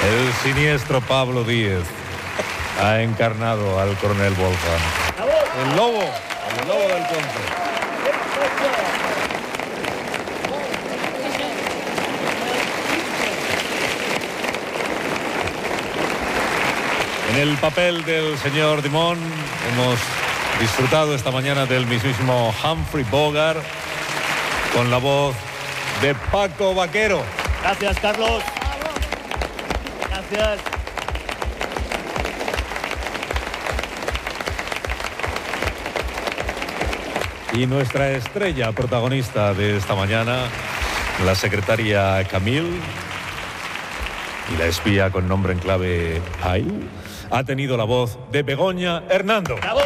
El siniestro Pablo Díez ha encarnado al coronel Wolfgang. El lobo del Conce. En el papel del señor Dimon hemos disfrutado esta mañana del mismísimo Humphrey Bogart con la voz de Paco Vaquero. Gracias, Carlos. Gracias. Y nuestra estrella protagonista de esta mañana, la secretaria Camille y la espía con nombre en clave Pai, ha tenido la voz de Begoña Hernando. ¡Bravo!